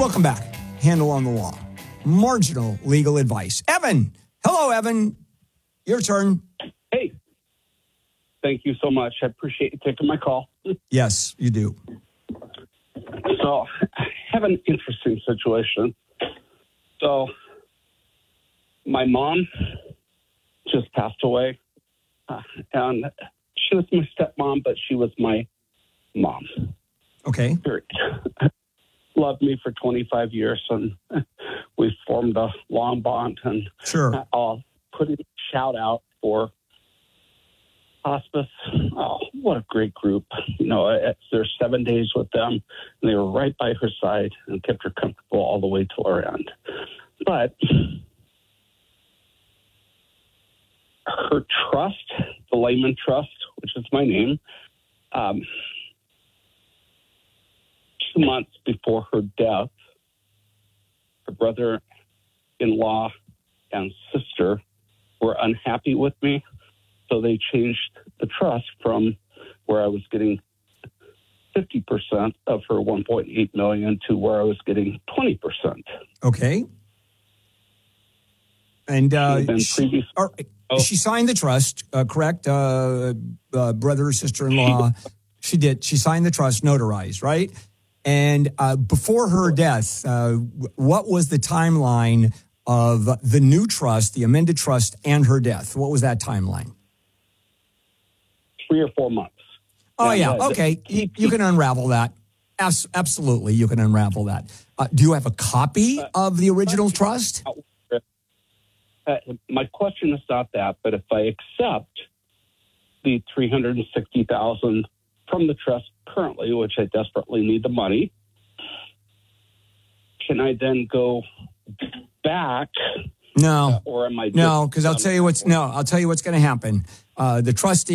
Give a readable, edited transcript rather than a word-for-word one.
Welcome back. Handle on the Law. Marginal legal advice. Evan. Hello, Evan. Your turn. Hey. Thank you so much. I appreciate you taking my call. Yes, you do. So I have an interesting situation. So my mom just passed away. And she was my stepmom, but she was my mom. Okay. Period. Loved me for 25 years, and we formed a long bond. And Sure. I'll put in a shout out for hospice. Oh, what a great group. There's 7 days with them, and they were right by her side and kept her comfortable all the way till her end. But her trust, the Lehman Trust, which is my name, 2 months before her death, her brother-in-law and sister were unhappy with me, so they changed the trust from where I was getting 50% of her $1.8 million to where I was getting 20%. Okay. And she signed the trust, correct? Brother or sister-in-law. She did. She signed the trust, notarized, right? And before her death, what was the timeline of the new trust, the amended trust, and her death? What was that timeline? 3 or 4 months. Oh, yeah. Okay. You can unravel that. Absolutely. You can unravel that. Do you have a copy of the original trust? My question is not that, but if I accept the $360,000 from the trust currently, which I desperately need the money, can I then go back? No. Or am I? No, because I'll tell you what's going to happen. The trustee